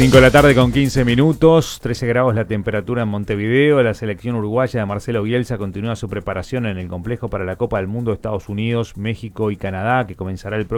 5 de la tarde con 15 minutos, 13 grados la temperatura en Montevideo. La selección uruguaya de Marcelo Bielsa continúa su preparación en el complejo para la Copa del Mundo de Estados Unidos, México y Canadá, que comenzará el próximo